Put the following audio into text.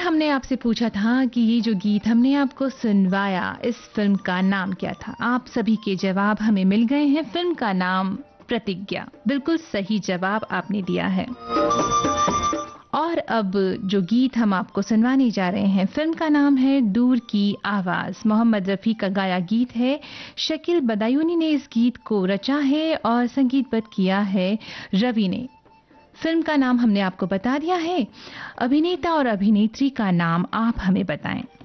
हमने आपसे पूछा था कि ये जो गीत हमने आपको सुनवाया, इस फिल्म का नाम क्या था? आप सभी के जवाब हमें मिल गए हैं। फिल्म का नाम प्रतिज्ञा। बिल्कुल सही जवाब आपने दिया है। और अब जो गीत हम आपको सुनवाने जा रहे हैं, फिल्म का नाम है दूर की आवाज। मोहम्मद रफी का गाया गीत है। शकील बदायूनी ने इस गीत को रचा है और संगीतबद्ध किया है रवि ने। फिल्म का नाम हमने आपको बता दिया है। अभिनेता और अभिनेत्री का नाम आप हमें बताएं।